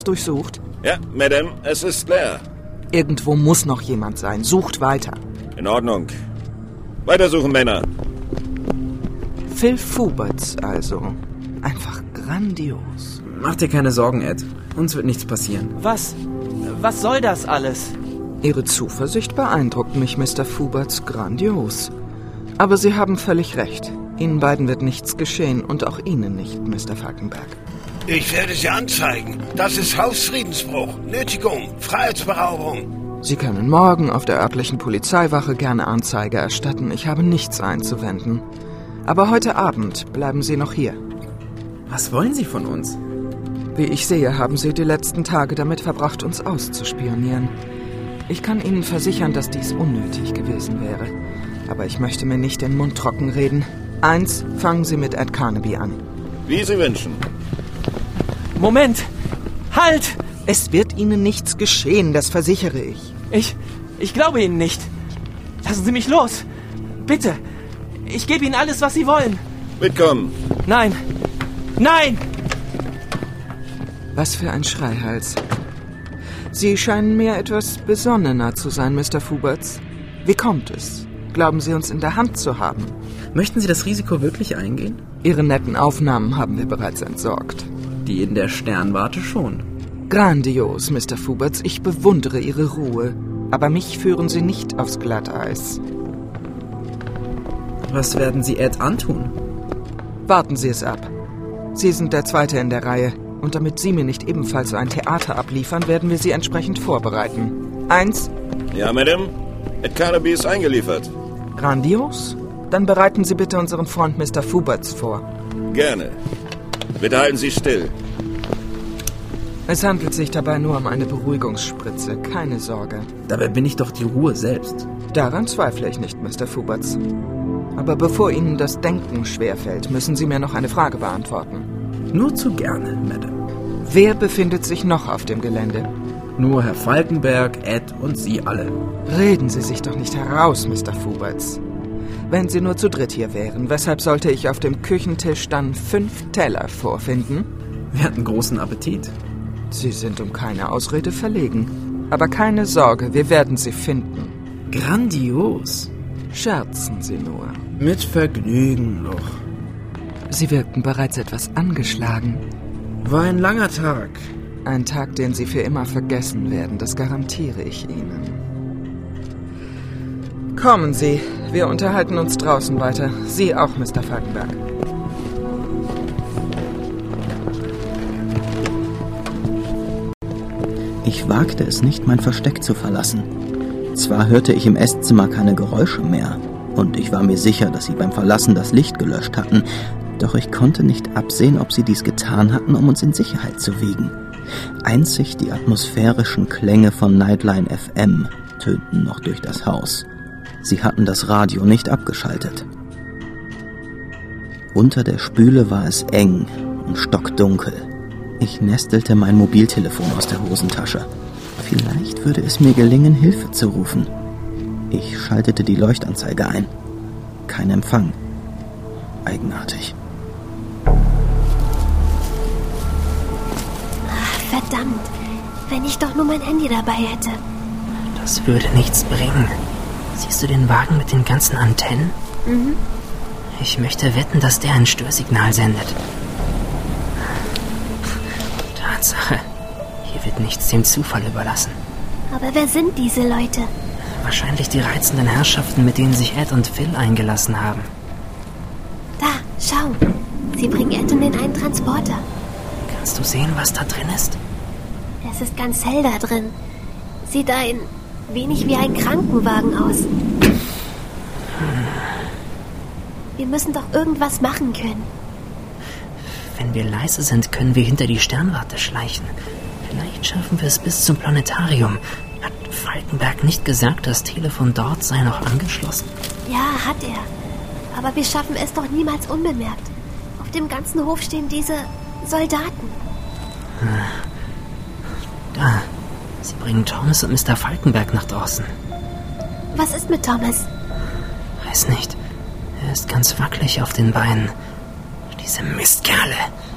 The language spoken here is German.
durchsucht? Ja, Madame, es ist leer. Irgendwo muss noch jemand sein. Sucht weiter. In Ordnung. Weitersuchen, Männer. Phil Fuberts also. Einfach grandios. Mach dir keine Sorgen, Ed. Uns wird nichts passieren. Was soll das alles? Ihre Zuversicht beeindruckt mich, Mr. Fuberts. Grandios. Aber Sie haben völlig recht. Ihnen beiden wird nichts geschehen und auch Ihnen nicht, Mr. Falkenberg. Ich werde Sie anzeigen. Das ist Hausfriedensbruch, Nötigung, Freiheitsberaubung. Sie können morgen auf der örtlichen Polizeiwache gerne Anzeige erstatten. Ich habe nichts einzuwenden. Aber heute Abend bleiben Sie noch hier. Was wollen Sie von uns? Wie ich sehe, haben Sie die letzten Tage damit verbracht, uns auszuspionieren. Ich kann Ihnen versichern, dass dies unnötig gewesen wäre. Aber ich möchte mir nicht den Mund trocken reden. Fangen Sie mit Ed Carnaby an. Wie Sie wünschen. Moment! Halt! Es wird Ihnen nichts geschehen, das versichere ich. Ich glaube Ihnen nicht. Lassen Sie mich los. Bitte. Ich gebe Ihnen alles, was Sie wollen. Mitkommen. Nein! Nein! Was für ein Schreihals. Sie scheinen mir etwas besonnener zu sein, Mr. Fuberts. Wie kommt es? Glauben Sie, uns in der Hand zu haben? Möchten Sie das Risiko wirklich eingehen? Ihre netten Aufnahmen haben wir bereits entsorgt. Die in der Sternwarte schon. Grandios, Mr. Fuberts. Ich bewundere Ihre Ruhe. Aber mich führen Sie nicht aufs Glatteis. Was werden Sie Ed antun? Warten Sie es ab. Sie sind der Zweite in der Reihe. Und damit Sie mir nicht ebenfalls so ein Theater abliefern, werden wir Sie entsprechend vorbereiten. 1. Ja, Madame. Ed Carnaby ist eingeliefert. Grandios? Dann bereiten Sie bitte unseren Freund Mr. Fuberts vor. Gerne. Bitte halten Sie still. Es handelt sich dabei nur um eine Beruhigungsspritze. Keine Sorge. Dabei bin ich doch die Ruhe selbst. Daran zweifle ich nicht, Mr. Fuberts. Aber bevor Ihnen das Denken schwerfällt, müssen Sie mir noch eine Frage beantworten. Nur zu gerne, Madame. Wer befindet sich noch auf dem Gelände? Nur Herr Falkenberg, Ed und Sie alle. Reden Sie sich doch nicht heraus, Mr. Fuberts. Wenn Sie nur zu dritt hier wären, weshalb sollte ich auf dem Küchentisch dann 5 Teller vorfinden? Wir hatten großen Appetit. Sie sind um keine Ausrede verlegen. Aber keine Sorge, wir werden Sie finden. Grandios. Scherzen Sie nur. Mit Vergnügen noch. Sie wirkten bereits etwas angeschlagen. War ein langer Tag. Ein Tag, den Sie für immer vergessen werden, das garantiere ich Ihnen. Kommen Sie, wir unterhalten uns draußen weiter. Sie auch, Mr. Falkenberg. Ich wagte es nicht, mein Versteck zu verlassen. Zwar hörte ich im Esszimmer keine Geräusche mehr, und ich war mir sicher, dass sie beim Verlassen das Licht gelöscht hatten, doch ich konnte nicht absehen, ob sie dies getan hatten, um uns in Sicherheit zu wiegen. Einzig die atmosphärischen Klänge von Nightline FM tönten noch durch das Haus. Sie hatten das Radio nicht abgeschaltet. Unter der Spüle war es eng und stockdunkel. Ich nestelte mein Mobiltelefon aus der Hosentasche. Vielleicht würde es mir gelingen, Hilfe zu rufen. Ich schaltete die Leuchtanzeige ein. Kein Empfang. Eigenartig. Verdammt, wenn ich doch nur mein Handy dabei hätte. Das würde nichts bringen. Siehst du den Wagen mit den ganzen Antennen? Mhm. Ich möchte wetten, dass der ein Störsignal sendet. Tatsache. Hier wird nichts dem Zufall überlassen. Aber wer sind diese Leute? Wahrscheinlich die reizenden Herrschaften, mit denen sich Ed und Phil eingelassen haben. Da, schau. Sie bringen Ed in den einen Transporter. Kannst du sehen, was da drin ist? Es ist ganz hell da drin. Sieht ein wenig wie ein Krankenwagen aus. Wir müssen doch irgendwas machen können. Wenn wir leise sind, können wir hinter die Sternwarte schleichen. Vielleicht schaffen wir es bis zum Planetarium. Hat Falkenberg nicht gesagt, das Telefon dort sei noch angeschlossen? Ja, hat er. Aber wir schaffen es doch niemals unbemerkt. Auf dem ganzen Hof stehen diese Soldaten. Da. Sie bringen Thomas und Mr. Falkenberg nach draußen. Was ist mit Thomas? Weiß nicht. Er ist ganz wackelig auf den Beinen. Diese Mistkerle.